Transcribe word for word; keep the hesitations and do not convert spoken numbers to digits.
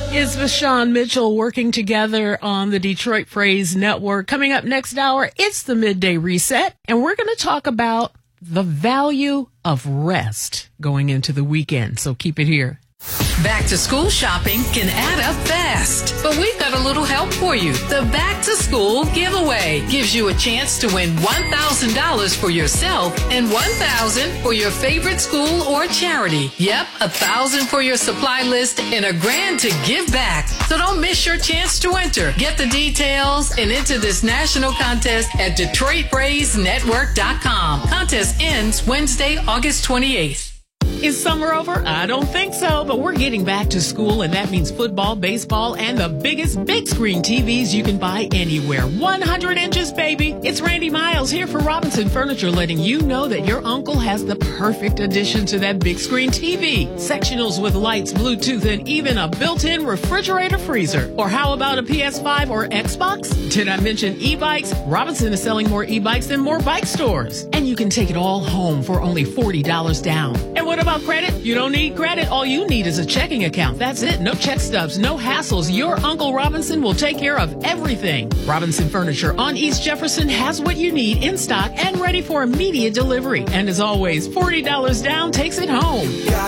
Is Vashawn Mitchell working together on the Detroit Praise Network. Coming up next hour, it's the Midday Reset, and we're going to talk about the value of rest going into the weekend. So keep it here. Back to school shopping can add up fast, but we've got a little help for you. The Back to School giveaway gives you a chance to win one thousand dollars for yourself and one thousand dollars for your favorite school or charity. Yep, one thousand dollars for your supply list and a grand to give back. So don't miss your chance to enter. Get the details and enter this national contest at Detroit Praise Network dot com. Contest ends Wednesday, August twenty-eighth. Is summer over? I don't think so, but we're getting back to school, and that means football, baseball, and the biggest big screen T Vs you can buy anywhere. one hundred inches, baby. It's Randy Miles here for Robinson Furniture, letting you know that your uncle has the perfect addition to that big screen T V. Sectionals with lights, Bluetooth, and even a built-in refrigerator freezer. Or how about a P S five or Xbox? Did I mention e-bikes? Robinson is selling more e-bikes than more bike stores. And you can take it all home for only forty dollars down. And what about credit? You don't need credit. All you need is a checking account. That's it. No check stubs, no hassles. Your Uncle Robinson will take care of everything. Robinson Furniture on East Jefferson has what you need in stock and ready for immediate delivery. And as always, forty dollars down takes it home.